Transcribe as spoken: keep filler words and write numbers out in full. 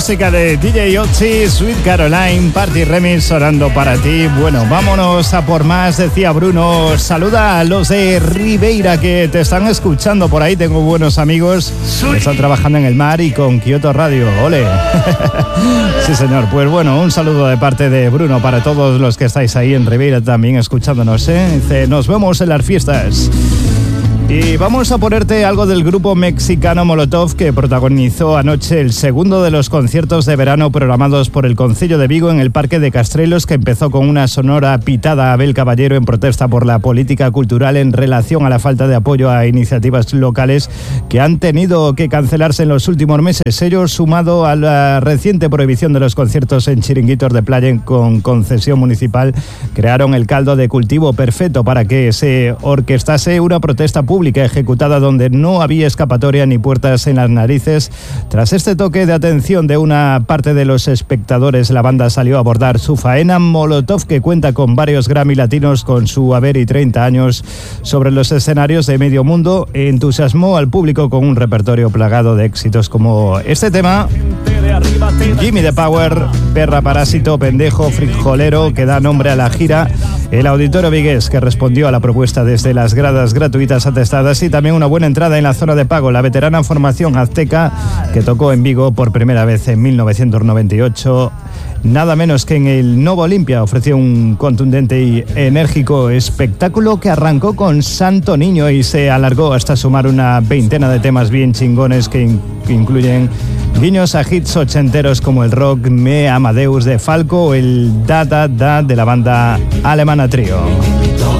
música de D J Otzi, Sweet Caroline, Party Remix sonando para ti. Bueno, vámonos a por más, decía Bruno. Saluda a los de Ribeira que te están escuchando por ahí. Tengo buenos amigos que están trabajando en el mar y con Kyoto Radio. ¡Ole! Sí, señor. Pues bueno, un saludo de parte de Bruno para todos los que estáis ahí en Ribeira también escuchándonos, ¿eh? Dice, nos vemos en las fiestas. Y vamos a ponerte algo del grupo mexicano Molotov, que protagonizó anoche el segundo de los conciertos de verano programados por el Concello de Vigo en el Parque de Castrelos, que empezó con una sonora pitada a Abel Caballero en protesta por la política cultural en relación a la falta de apoyo a iniciativas locales que han tenido que cancelarse en los últimos meses. Ello sumado a la reciente prohibición de los conciertos en chiringuitos de playa con concesión municipal, crearon el caldo de cultivo perfecto para que se orquestase una protesta pública ejecutada donde no había escapatoria ni puertas en las narices. Tras este toque de atención de una parte de los espectadores, la banda salió a abordar su faena. Molotov, que cuenta con varios Grammy latinos con su haber y treinta años sobre los escenarios de medio mundo, entusiasmó al público con un repertorio plagado de éxitos como este tema, Gimme the Power, Perra Parásito, Pendejo, Frijolero, que da nombre a la gira. El Auditorio Vigués, que respondió a la propuesta desde las gradas gratuitas atestadas, y también una buena entrada en la zona de pago. La veterana formación azteca, que tocó en Vigo por primera vez en mil novecientos noventa y ocho, nada menos que en el Novo Olimpia, ofreció un contundente y enérgico espectáculo que arrancó con Santo Niño y se alargó hasta sumar una veintena de temas bien chingones que, in- que incluyen guiños a hits ochenteros como el rock Me Amadeus de Falco o el Da Da Da de la banda alemana Trío.